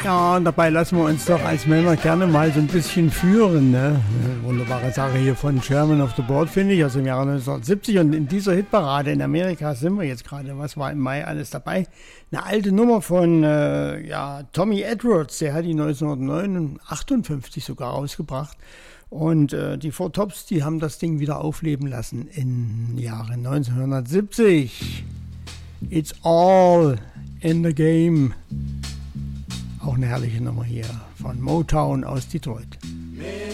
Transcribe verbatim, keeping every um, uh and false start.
Ja, und dabei lassen wir uns doch als Männer gerne mal so ein bisschen führen. Ne? Eine wunderbare Sache hier von Sherman of the Board, finde ich, aus dem Jahre neunzehnhundertsiebzig. Und in dieser Hitparade in Amerika sind wir jetzt gerade. Was war im Mai alles dabei? Eine alte Nummer von äh, ja, Tommy Edwards, der hat die neunzehnhundertachtundfünfzig sogar rausgebracht. Und äh, die Four Tops, die haben das Ding wieder aufleben lassen im Jahre neunzehnhundertsiebzig. It's all in the game. Auch eine herrliche Nummer hier von Motown aus Detroit.